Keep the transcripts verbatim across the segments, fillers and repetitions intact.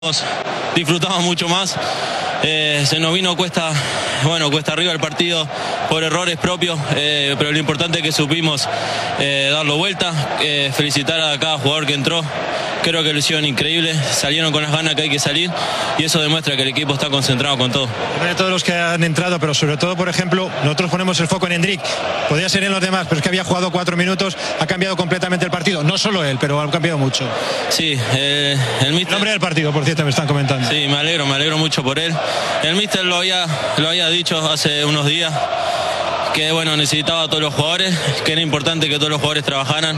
Disfrutamos mucho más, eh, se nos vino cuesta, bueno, cuesta arriba el partido por errores propios, eh, pero lo importante es que supimos eh, darlo vuelta, eh, felicitar a cada jugador que entró, creo que lo hicieron increíble, salieron con las ganas que hay que salir y eso demuestra que el equipo está concentrado con todo. De todos los que han entrado, pero sobre todo, por ejemplo, nosotros ponemos el foco en Endrick, podría ser en los demás, pero es que había jugado cuatro minutos, ha cambiado completamente el partido, no solo él, pero ha cambiado mucho. Sí, eh, el míster... El nombre del partido, por cierto, me están comentando. Sí, me alegro, me alegro mucho por él. El míster lo había, lo había dicho hace unos días, que bueno, necesitaba a todos los jugadores, que era importante que todos los jugadores trabajaran,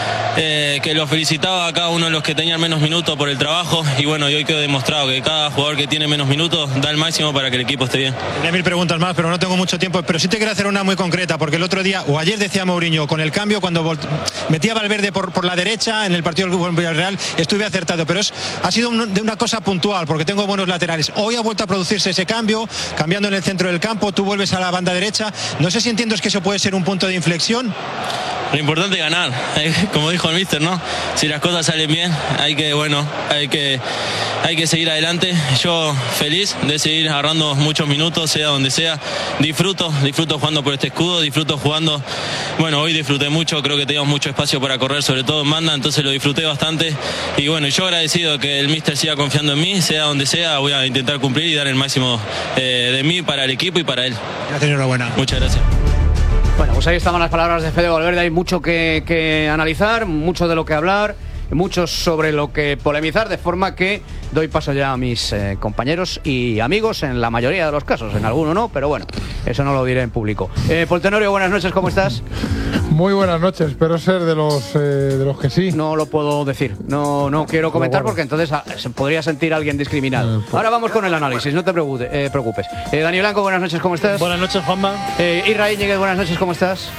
eh, que los felicitaba a cada uno de los que tenían menos minutos por el trabajo y bueno, y hoy quedó demostrado que cada jugador que tiene menos minutos da el máximo para que el equipo esté bien. Tenía mil preguntas más, pero no tengo mucho tiempo, pero sí te quiero hacer una muy concreta, porque el otro día, o ayer decía Mourinho, con el cambio, cuando metía a Valverde por, por la derecha, en el partido del Villarreal, estuve acertado, pero es, ha sido un, de una cosa puntual, porque tengo buenos laterales. Hoy ha vuelto a producirse ese cambio, cambiando en el centro del campo, tú vuelves a la banda derecha, no sé si entiendo es que eso puede ser un punto de inflexión. Lo importante es ganar, como dijo el míster, ¿no? Si las cosas salen bien, hay que, bueno, hay que, hay que seguir adelante. Yo feliz de seguir agarrando muchos minutos, sea donde sea. Disfruto, disfruto jugando por este escudo, disfruto jugando. Bueno, hoy disfruté mucho, creo que teníamos mucho espacio para correr, sobre todo en banda, entonces lo disfruté bastante. Y bueno, yo agradecido que el míster siga confiando en mí, sea donde sea, voy a intentar cumplir y dar el máximo eh, de mí para el equipo y para él. Gracias, enhorabuena. Muchas gracias. Bueno, pues ahí estaban las palabras de Fede Valverde. Hay mucho que, que analizar, mucho de lo que hablar, mucho sobre lo que polemizar, de forma que doy paso ya a mis eh, compañeros y amigos en la mayoría de los casos, en alguno no, pero bueno, eso no lo diré en público. Eh, Pol Tenorio, buenas noches, ¿cómo estás? Muy buenas noches, espero ser de los eh, de los que sí. No lo puedo decir, no, no quiero comentar porque entonces a, se podría sentir alguien discriminado. Eh, pues... Ahora vamos con el análisis, no te preocupes. Eh, preocupes. Eh, Dani Blanco, buenas noches, ¿cómo estás? Buenas noches, Juanma. Eh, Israel Íñiguez, buenas noches, ¿cómo estás?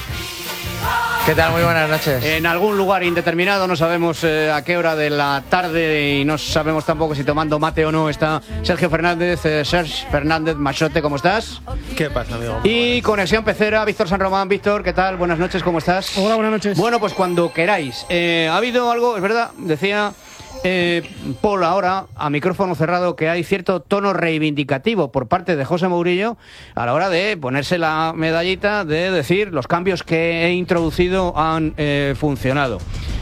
¿Qué tal? Muy buenas noches. En algún lugar indeterminado, no sabemos eh, a qué hora de la tarde y no sabemos tampoco si tomando mate o no, está Sergio Fernández. eh, Sergio Fernández Machote, ¿cómo estás? ¿Qué pasa, amigo? Y Conexión Pecera, Víctor San Román. Víctor, ¿qué tal? Buenas noches, ¿cómo estás? Hola, buenas noches. Bueno, pues cuando queráis. Eh, ha habido algo, es verdad, decía... Eh, Paul ahora, a micrófono cerrado, que hay cierto tono reivindicativo por parte de José Mourinho a la hora de ponerse la medallita de decir los cambios que he introducido han eh, funcionado.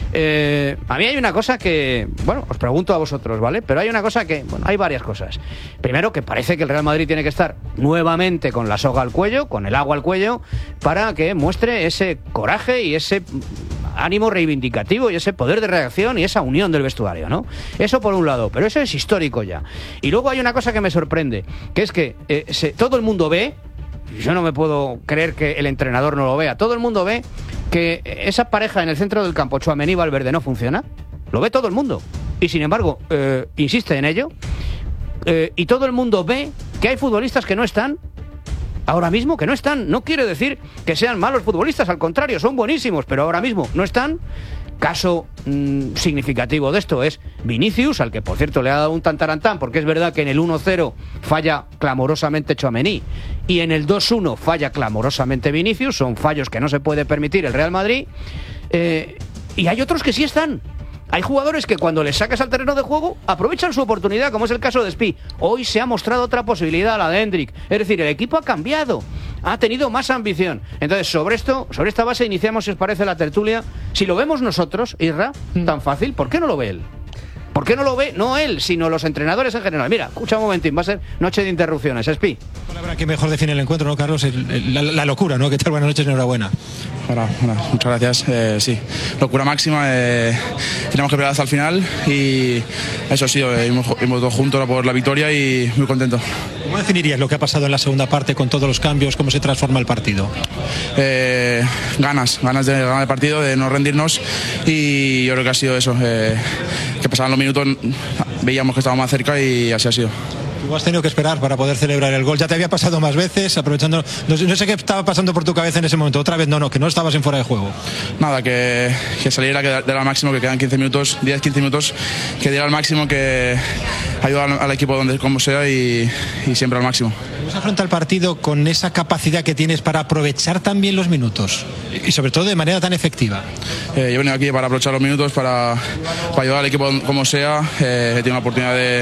Eh, a mí hay una cosa que, bueno, os pregunto a vosotros, ¿vale? Pero hay una cosa que, bueno, hay varias cosas. Primero, que parece que el Real Madrid tiene que estar nuevamente con la soga al cuello, con el agua al cuello, para que muestre ese coraje y ese ánimo reivindicativo y ese poder de reacción y esa unión del vestuario, ¿no? Eso por un lado, pero eso es histórico ya. Y luego hay una cosa que me sorprende, que es que eh, se, todo el mundo ve, yo no me puedo creer que el entrenador no lo vea, todo el mundo ve que esa pareja en el centro del campo, Tchouaméni Valverde, no funciona. Lo ve todo el mundo. Y sin embargo, eh, insiste en ello. Eh, y todo el mundo ve que hay futbolistas que no están. Ahora mismo que no están. No quiere decir que sean malos futbolistas, al contrario, son buenísimos, pero ahora mismo no están. Caso mmm, significativo de esto es Vinicius, al que por cierto le ha dado un tantarantán, porque es verdad que en el uno cero falla clamorosamente Tchouaméni y en el dos uno falla clamorosamente Vinicius, son fallos que no se puede permitir el Real Madrid, eh, y hay otros que sí están. Hay jugadores que cuando les sacas al terreno de juego aprovechan su oportunidad, como es el caso de Spi. Hoy se ha mostrado otra posibilidad, la de Endrick. Es decir, el equipo ha cambiado, ha tenido más ambición. Entonces, sobre esto, sobre esta base iniciamos, si os parece, la tertulia. Si lo vemos nosotros, Isra, mm. tan fácil, ¿por qué no lo ve él? ¿Por qué no lo ve? No él, sino los entrenadores en general. Mira, escucha un momentín, va a ser noche de interrupciones. Spi. La palabra que mejor define el encuentro, ¿no, Carlos? El, el, la, la locura, ¿no? ¿Qué tal? Buenas noches, enhorabuena. Hola, hola, muchas gracias. Eh, sí, locura máxima. Eh, tenemos que pelear hasta el final y eso sí, eh, hemos, hemos dos juntos por la victoria y muy contento. ¿Cómo definirías lo que ha pasado en la segunda parte con todos los cambios? ¿Cómo se transforma el partido? Eh, ganas, ganas de ganar el partido, de no rendirnos y yo creo que ha sido eso. Eh, que pasaban los minutos, veíamos que estábamos más cerca y así ha sido. Tú has tenido que esperar para poder celebrar el gol. Ya te había pasado más veces, aprovechando. No sé, no sé qué estaba pasando por tu cabeza en ese momento. Otra vez, no, no, que no estabas en fuera de juego. Nada, que, que saliera, que diera al máximo, que quedan quince minutos, diez quince minutos, que diera al máximo, que ayudar al, al equipo donde como sea y, y siempre al máximo. ¿Cómo se afronta el partido con esa capacidad que tienes para aprovechar también los minutos y sobre todo de manera tan efectiva? Eh, yo he venido aquí para aprovechar los minutos, para, para ayudar al equipo como sea. Eh, he tenido la oportunidad de